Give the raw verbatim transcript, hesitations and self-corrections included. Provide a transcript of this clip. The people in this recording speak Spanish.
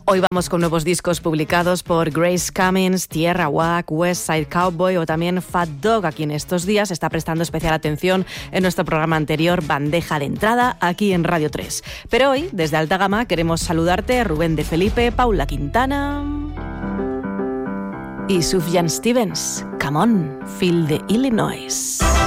Hoy vamos con nuevos discos publicados por Grace Cummings, Tierra Whack, West Side Cowboy o también Fat Dog, a quien estos días está prestando especial atención en nuestro programa anterior, Bandeja de Entrada, aquí en Radio tres. Pero hoy, desde Alta Gama, queremos saludarte, Rubén de Felipe, Paula Quintana y Sufjan Stevens. Come on, feel the Illinois.